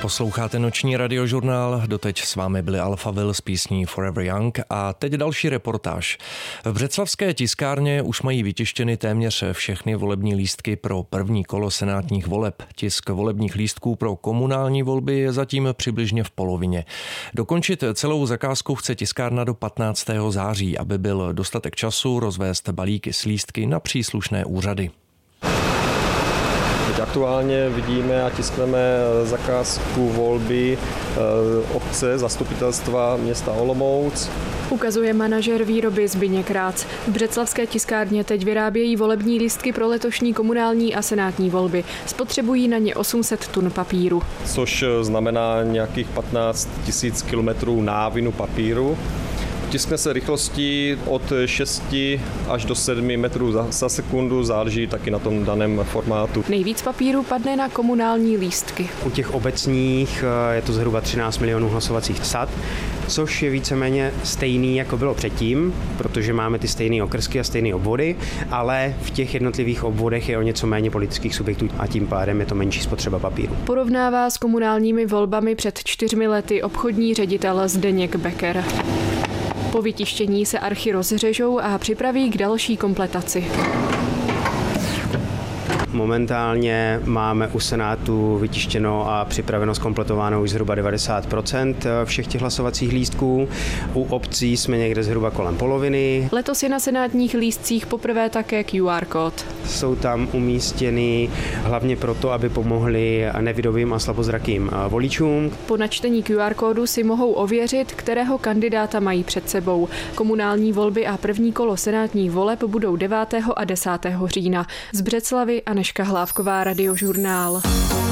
Posloucháte noční radiožurnál, doteď s vámi byli Alpha Will s písní Forever Young a teď další reportáž. V břeclavské tiskárně už mají vytištěny téměř všechny volební lístky pro první kolo senátních voleb. Tisk volebních lístků pro komunální volby je zatím přibližně v polovině. Dokončit celou zakázku chce tiskárna do 15. září, aby byl dostatek času rozvést balíky s lístky na příslušné úřady. Teď aktuálně vidíme a tiskneme zakázku volby obce zastupitelstva města Olomouc. Ukazuje manažer výroby Zbyněk Rác. V břeclavské tiskárně teď vyrábějí volební lístky pro letošní komunální a senátní volby. Spotřebují na ně 800 tun papíru. Což znamená nějakých 15 000 kilometrů návinu papíru. Tiskne se rychlostí od 6 až do 7 metrů za sekundu, záleží taky na tom daném formátu. Nejvíc papíru padne na komunální lístky. U těch obecních je to zhruba 13 milionů hlasovacích sad, což je víceméně stejný, jako bylo předtím, protože máme ty stejné okrsky a stejné obvody, ale v těch jednotlivých obvodech je o něco méně politických subjektů a tím pádem je to menší spotřeba papíru. Porovnává s komunálními volbami před 4 lety obchodní ředitel Zdeněk Becker. Po vytištění se archy rozřežou a připraví k další kompletaci. Momentálně máme u Senátu vytištěno a připraveno zkompletovanou už zhruba 90% všech těch hlasovacích lístků. U obcí jsme někde zhruba kolem poloviny. Letos je na senátních lístcích poprvé také QR kód. Jsou tam umístěny hlavně proto, aby pomohli nevidomým a slabozrakým voličům. Po načtení QR kódu si mohou ověřit, kterého kandidáta mají před sebou. Komunální volby a první kolo senátních voleb budou 9. a 10. října. Z Břeclavy Anežka Hlávková, Radiožurnál.